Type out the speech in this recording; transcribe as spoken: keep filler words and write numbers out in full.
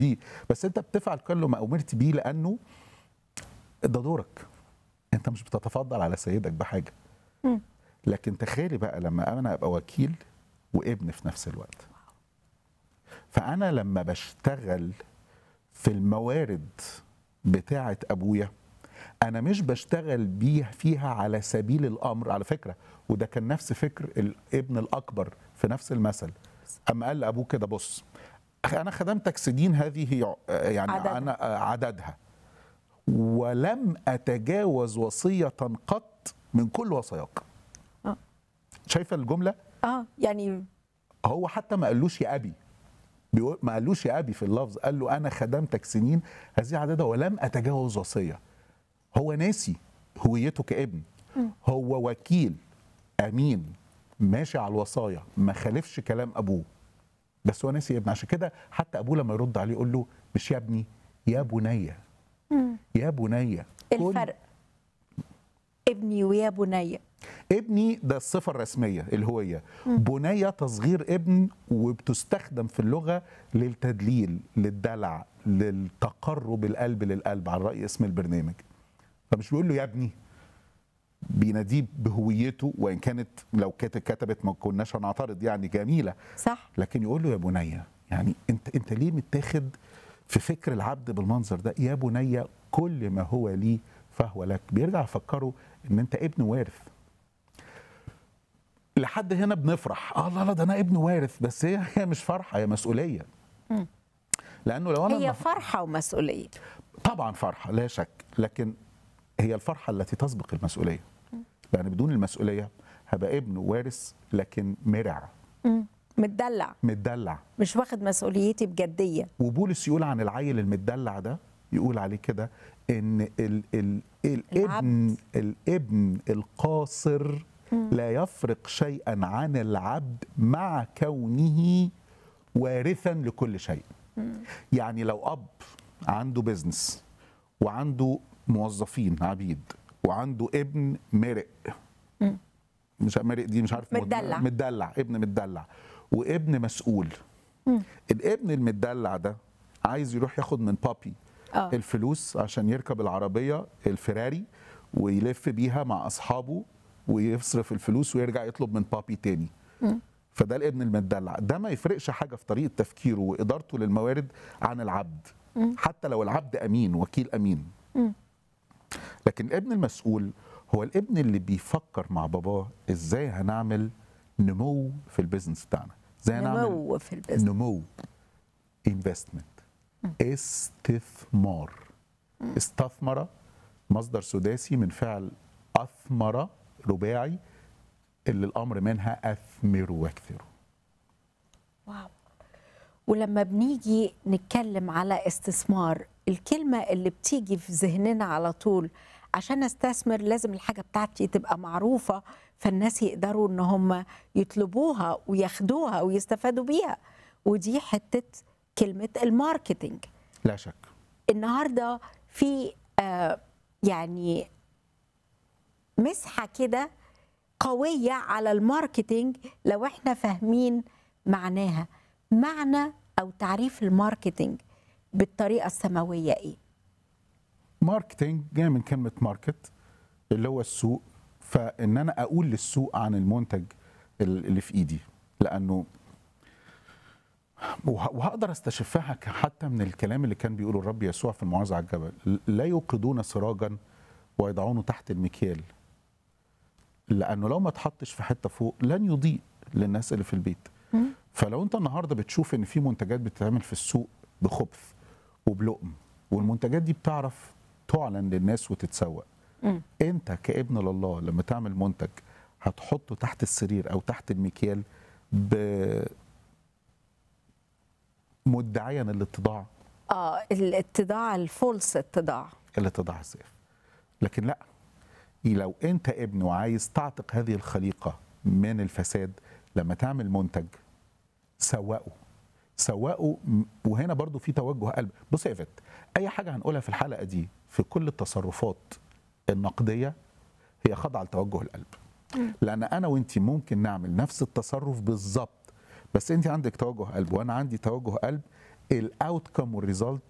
بيه، بس انت بتفعل كل ما امرت بيه لانه ده دورك. انت مش بتتفضل على سيدك بحاجه. مم. لكن تخيلي بقى لما انا ابقى وكيل وابن في نفس الوقت. فانا لما بشتغل في الموارد بتاعه ابويا، انا مش بشتغل بيه فيها على سبيل الامر. على فكره وده كان نفس فكر الابن الاكبر في نفس المثل، اما قال لابوه كده: بص انا خدمتك سنين، هذه هي يعني عددها. انا عددها، ولم اتجاوز وصيه قط من كل وصاياك. اه شايفه الجمله؟ اه يعني هو حتى ما قالوش يا ابي، بيقول ما قالوش يا ابي في اللفظ، قال له انا خدمتك سنين هذه عددها ولم اتجاوز وصيه. هو ناسي هويته كابن، هو وكيل امين ماشي على الوصايا، ما خالفش كلام ابوه، بس هو ناسي ابن. عشان كده حتى ابوه لما يرد عليه يقول له مش يا ابني، يا بني، يا بني. كل- الفرق ابني ويا بني. ابني ده الصفة الرسمية الهوية، بنية تصغير ابن، وبتستخدم في اللغة للتدليل، للدلع، للتقرب القلب للقلب على رأي اسم البرنامج. فمش بيقول له يا ابني، بيناديه بهويته، وإن كانت لو كانت كتبت ما كناش هنعترض يعني جميلة، صح. لكن يقول له يا بني. يعني انت انت ليه متاخد في فكر العبد بالمنظر ده؟ يا بني كل ما هو لي فهو لك. بيرجع يفكره ان انت ابن وارث. لحد هنا بنفرح، اه لا لا ده انا ابن وارث، بس هي هي مش فرحه، هي مسؤوليه. لانه لو انا هي النهار- فرحة ومسؤولية. طبعا فرحه لا شك، لكن هي الفرحه التي تسبق المسؤوليه. لان بدون المسؤوليه هبقى ابن وارث لكن مرع، مم. متدلع، متدلع. مش واخد مسؤوليتي بجدية. وبولس يقول عن العيل المدلع ده، يقول عليه كده ان ال ال الابن الابن القاصر لا يفرق شيئا عن العبد مع كونه وارثا لكل شيء. يعني لو اب عنده بيزنس وعنده موظفين عبيد وعنده ابن مرق، مش مرق دي مش عارف، متدلع. متدلع، ابن متدلع وابن مسؤول. الابن المدلع ده عايز يروح ياخد من بابي آه. الفلوس عشان يركب العربية الفراري ويلف بيها مع أصحابه ويصرف الفلوس ويرجع يطلب من بابي تاني. فده الابن المدلع. ده ما يفرقش حاجة في طريقة تفكيره وإدارته للموارد عن العبد، حتى لو العبد أمين، وكيل أمين. لكن الابن المسؤول هو الابن اللي بيفكر مع باباه ازاي هنعمل نمو في البيزنس بتاعنا، ازاي هنعمل نمو في البزنس. نمو، انفستمنت، استثمار. استثمر مصدر سداسي من فعل اثمر رباعي، اللي الامر منها اثمروا واكثروا. واو. ولما بنيجي نتكلم على استثمار، الكلمة اللي بتيجي في ذهننا على طول، عشان استثمر لازم الحاجة بتاعتي تبقى معروفة، فالناس يقدروا ان هم يطلبوها وياخدوها ويستفادوا بيها. ودي حتة كلمة الماركتينج. لا شك. النهاردة في آه يعني مسحة كده قوية على الماركتينج لو احنا فاهمين معناها. معنى أو تعريف الماركتينج بالطريقة السماوية إيه؟ ماركتينج جاي من كلمه ماركت اللي هو السوق. فان انا اقول للسوق عن المنتج اللي في ايدي، لانه وه- وهقدر استشفها ك- حتى من الكلام اللي كان بيقوله الرب يسوع في الموعظه على الجبل: لا يوقدون سراجا ويضعونه تحت المكيال، لانه لو ما اتحطش في حته فوق لن يضيء للناس اللي في البيت. فلو انت النهارده بتشوف ان في منتجات بتتعمل في السوق بخبث وبلقم، والمنتجات دي بتعرف تعلن للناس وتتسوق، انت كابن لله لما تعمل منتج هتحطه تحت السرير او تحت المكيال ب مدعيا الاتضاع، آه الاتضاع، الفولس اتضاع. الاتضاع الزائف. لكن لا، لو انت ابن وعايز تعتق هذه الخليقه من الفساد، لما تعمل منتج سوقه سوقه. م- وهنا برضو في توجه قلب. بص يا فت، اي حاجه هنقولها في الحلقه دي في كل التصرفات النقديه هي خاضعه لتوجه القلب. لان انا وانت ممكن نعمل نفس التصرف بالظبط، بس انت عندك توجه قلب وانا عندي توجه قلب، الاوتكم والريزلت